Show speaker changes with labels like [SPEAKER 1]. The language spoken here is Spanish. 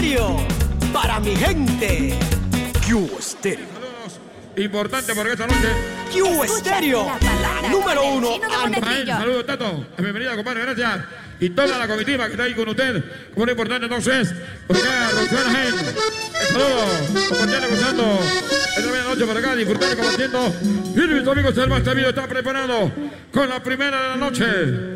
[SPEAKER 1] Estéreo, para mi gente. Q Estéreo.
[SPEAKER 2] Saludos importantes porque esta noche.
[SPEAKER 1] Q Estéreo, la número uno.
[SPEAKER 2] Saludos, Tato. Bienvenida, compadre, gracias. Y toda la comitiva que está ahí con usted. Como lo importante entonces, por acá, Roxana Gen. Saludos, compartiendo, gozando. Esta medianoche por acá, disfrutando, compartiendo. Y nuestro amigo Selma este video está preparado con la primera de la noche.